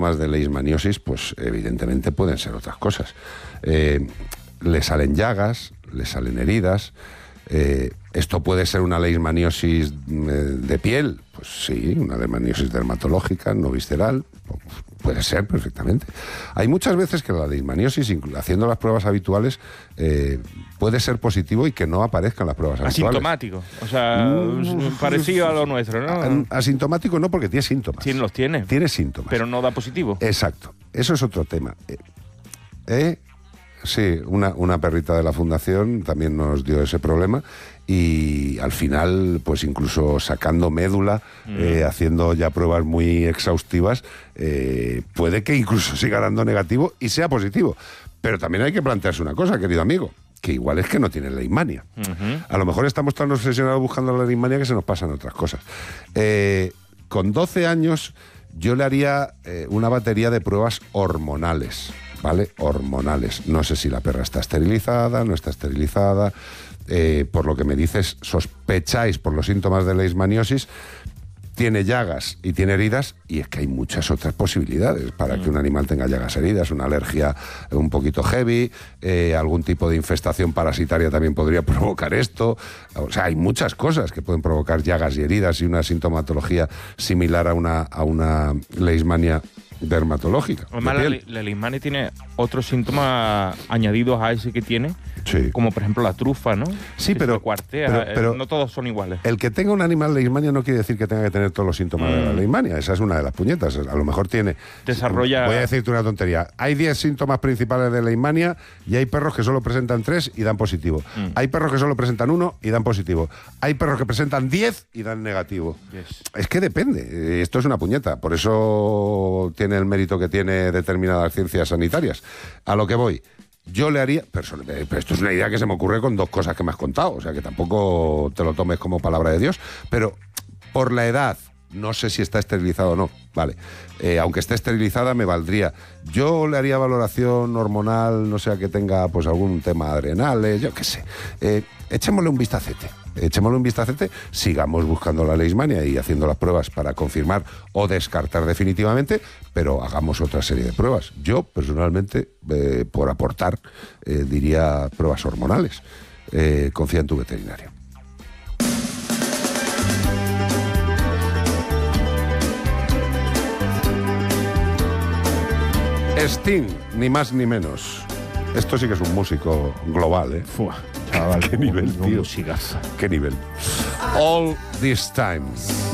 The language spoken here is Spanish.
síntomas de leishmaniosis, pues evidentemente pueden ser otras cosas. Le salen llagas, le salen heridas. ¿Esto puede ser una leishmaniosis de piel? Pues sí, una leishmaniosis dermatológica, no visceral. Puede ser perfectamente. Hay muchas veces que la leishmaniosis, haciendo las pruebas habituales, puede ser positivo y que no aparezcan las pruebas habituales. Asintomático, o sea, parecido a lo nuestro, ¿no? Asintomático no, porque tiene síntomas. Sí, los tiene. Tiene síntomas. Pero no da positivo. Exacto. Eso es otro tema. Sí, una perrita de la fundación también nos dio ese problema y al final, pues incluso sacando médula, haciendo ya pruebas muy exhaustivas, puede que incluso siga dando negativo y sea positivo. Pero también hay que plantearse una cosa, querido amigo, que igual es que no tiene leishmania. A lo mejor estamos tan obsesionados buscando la leishmania que se nos pasan otras cosas. Con 12 años yo le haría una batería de pruebas hormonales. ¿Vale? Hormonales. No sé si la perra está esterilizada, no está esterilizada. Por lo que me dices, sospecháis por los síntomas de leishmaniosis, tiene llagas y tiene heridas, y es que hay muchas otras posibilidades para que un animal tenga llagas, heridas, una alergia un poquito heavy, algún tipo de infestación parasitaria también podría provocar esto. O sea, hay muchas cosas que pueden provocar llagas y heridas y una sintomatología similar a una leishmania dermatológica. Además, la leishmania tiene otros síntomas añadidos a ese que tiene, sí, como por ejemplo la trufa, ¿no? Sí, que pero no todos son iguales. El que tenga un animal leishmania no quiere decir que tenga que tener todos los síntomas de la leishmania. Esa es una de las puñetas. A lo mejor desarrolla... Voy a decirte una tontería. Hay 10 síntomas principales de leishmania y hay perros que solo presentan 3 y dan positivo. Hay perros que solo presentan 1 y dan positivo. Hay perros que presentan 10 y dan negativo. Yes. Es que depende. Esto es una puñeta. Por eso tiene el mérito que tiene determinadas ciencias sanitarias. A lo que voy. Yo le haría... Pero esto es una idea que se me ocurre con 2 cosas que me has contado. O sea, que tampoco te lo tomes como palabra de Dios. Pero por la edad, no sé si está esterilizado o no. Vale. Aunque esté esterilizada, me valdría. Yo le haría valoración hormonal, no sea que tenga pues algún tema adrenales, yo qué sé. Echémosle un vistacete. Sigamos buscando la leishmania y haciendo las pruebas para confirmar o descartar definitivamente, pero hagamos otra serie de pruebas. Yo, personalmente, por aportar, diría pruebas hormonales. Confía en tu veterinario. Sting, ni más ni menos. Esto sí que es un músico global, ¿eh? Chaval, qué nivel, tío. Musicaza. Qué nivel. All This Time.